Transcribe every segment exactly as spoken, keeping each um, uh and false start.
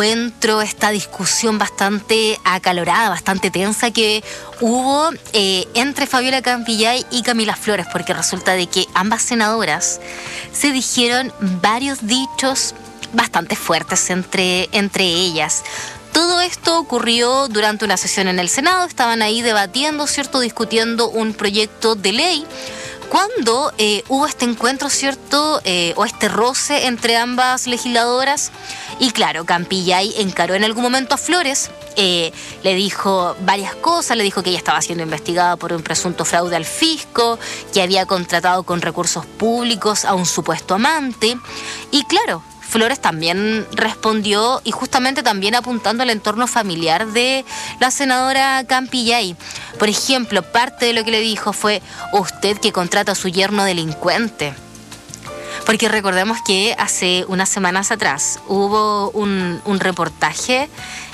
encuentro, esta discusión bastante acalorada, bastante tensa que hubo eh, entre Fabiola Campillay y Camila Flores, porque resulta de que ambas senadoras se dijeron varios dichos bastante fuertes entre, entre ellas. Todo esto ocurrió durante una sesión en el Senado, estaban ahí debatiendo, ¿cierto?, discutiendo un proyecto de ley, cuando eh, hubo este encuentro, ¿cierto?, eh, o este roce entre ambas legisladoras. Y claro, Campillay encaró en algún momento a Flores, eh, le dijo varias cosas, le dijo que ella estaba siendo investigada por un presunto fraude al fisco, que había contratado con recursos públicos a un supuesto amante. Y claro, Flores también respondió, y justamente también apuntando al entorno familiar de la senadora Campillay. Por ejemplo, parte de lo que le dijo fue: usted que contrata a su yerno delincuente. Porque recordemos que hace unas semanas atrás hubo un, un reportaje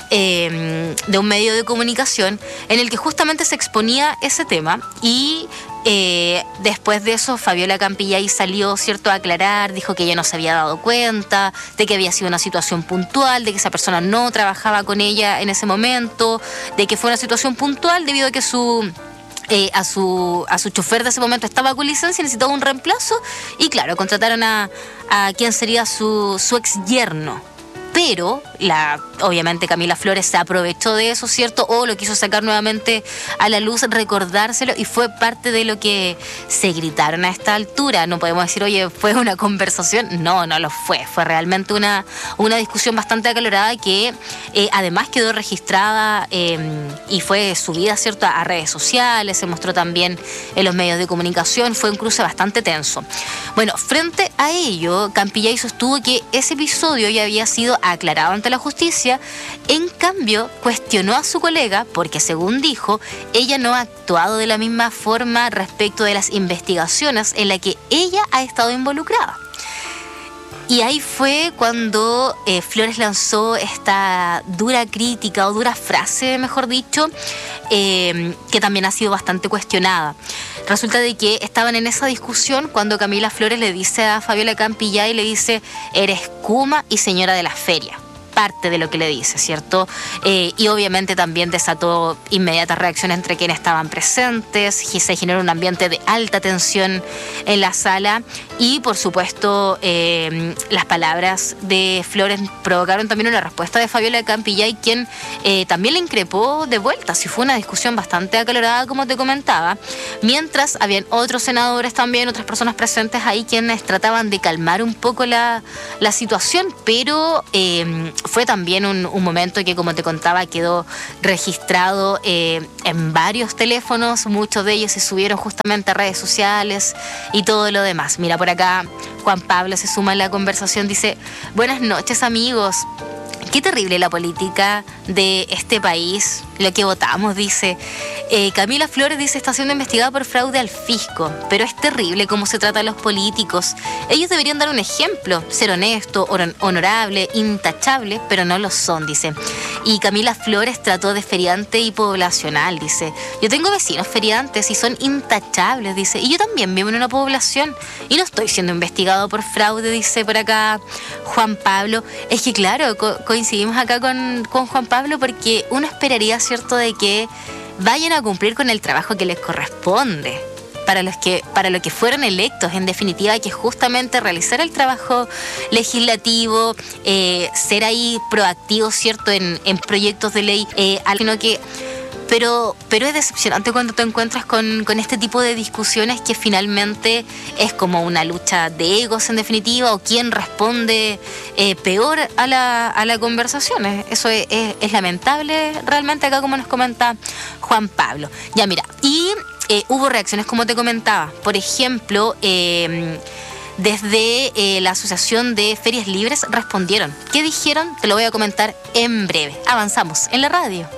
eh, de un medio de comunicación en el que justamente se exponía ese tema, y Eh, después de eso Fabiola Campillay salió, ¿cierto?, a aclarar, dijo que ella no se había dado cuenta, de que había sido una situación puntual, de que esa persona no trabajaba con ella en ese momento, de que fue una situación puntual debido a que su... Eh, a su a su chofer de ese momento estaba con licencia y necesitaba un reemplazo, y claro, contrataron a, a quien sería su, su ex yerno. Pero, la, obviamente, Camila Flores se aprovechó de eso, ¿cierto? O lo quiso sacar nuevamente a la luz, recordárselo, y fue parte de lo que se gritaron a esta altura. No podemos decir, oye, fue una conversación. No, no lo fue. Fue realmente una, una discusión bastante acalorada que eh, además quedó registrada eh, y fue subida, ¿cierto?, a redes sociales, se mostró también en los medios de comunicación. Fue un cruce bastante tenso. Bueno, frente a ello, Campillay sostuvo que ese episodio ya había sido aclarado ante la justicia. En cambio, cuestionó a su colega porque, según dijo, ella no ha actuado de la misma forma respecto de las investigaciones en las que ella ha estado involucrada. Y ahí fue cuando eh, Flores lanzó esta dura crítica, o dura frase, mejor dicho, eh, que también ha sido bastante cuestionada. Resulta de que estaban en esa discusión cuando Camila Flores le dice a Fabiola Campillay, le dice: eres cuma y señora de la feria. Parte de lo que le dice, ¿cierto? Eh, y obviamente también desató inmediatas reacciones entre quienes estaban presentes, y se generó un ambiente de alta tensión en la sala, y por supuesto eh, las palabras de Flores provocaron también una respuesta de Fabiola Campillay, quien eh, también le increpó de vuelta. Sí, fue una discusión bastante acalorada, como te comentaba, mientras habían otros senadores también, otras personas presentes ahí, quienes trataban de calmar un poco la, la situación, pero eh, fue también un, un momento que, como te contaba, quedó registrado eh, en varios teléfonos. Muchos de ellos se subieron justamente a redes sociales y todo lo demás. Mira, por acá Juan Pablo se suma a la conversación, dice: buenas noches, amigos. Qué terrible la política de este país, lo que votamos, dice. Eh, Camila Flores dice: está siendo investigada por fraude al fisco, pero es terrible cómo se trata a los políticos. Ellos deberían dar un ejemplo, ser honesto, honorable, intachable, pero no lo son, dice. Y Camila Flores trató de feriante y poblacional, dice. Yo tengo vecinos feriantes y son intachables, dice. Y yo también vivo en una población y no estoy siendo investigado por fraude, dice por acá Juan Pablo. Es que claro, co coincidimos acá con, con Juan Pablo, porque uno esperaría, ¿cierto?, de que vayan a cumplir con el trabajo que les corresponde, para los que, para lo que fueron electos, en definitiva, que es justamente realizar el trabajo legislativo, eh, ser ahí proactivos, ¿cierto?, en, en proyectos de ley, eh, sino que Pero, pero es decepcionante cuando te encuentras con, con este tipo de discusiones, que finalmente es como una lucha de egos, en definitiva, o quién responde eh, peor a la, a la conversación. Eso es, es, es lamentable realmente, acá, como nos comenta Juan Pablo. Ya, mira, y eh, hubo reacciones, como te comentaba. Por ejemplo, eh, desde eh, la Asociación de Ferias Libres respondieron. ¿Qué dijeron? Te lo voy a comentar en breve. Avanzamos en la radio.